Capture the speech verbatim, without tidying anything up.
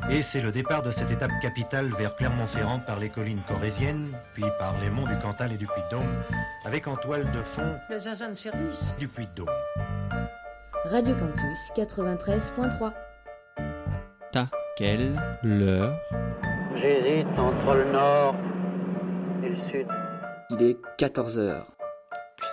Et c'est le départ de cette étape capitale vers Clermont-Ferrand par les collines corréziennes, puis par les monts du Cantal et du Puy-de-Dôme, avec en toile de fond le zinzin de service du Puy-de-Dôme. Radio Campus quatre-vingt-treize point trois. Ta, quelle, l'heure? J'hésite entre le nord et le sud. Il est quatorze heures.